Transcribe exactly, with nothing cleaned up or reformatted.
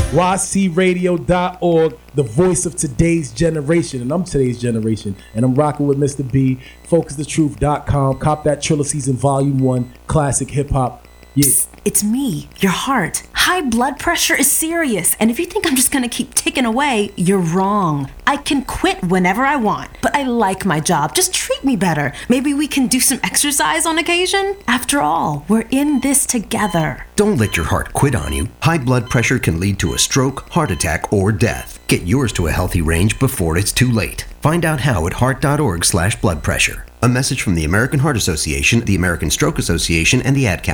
Y C radio dot org, the voice of today's generation. And I'm today's generation. And I'm rocking with Mister B, focus the truth dot com. Cop that Triller Season Volume one, classic hip hop. Yeah. Psst, it's me, your heart. High blood pressure is serious, and if you think I'm just gonna keep ticking away, you're wrong. I can quit whenever I want, but I like my job. Just treat me better. Maybe we can do some exercise on occasion? After all, we're in this together. Don't let your heart quit on you. High blood pressure can lead to a stroke, heart attack, or death. Get yours to a healthy range before it's too late. Find out how at heart dot org slash blood pressure. A message from the American Heart Association, the American Stroke Association, and the Ad Council.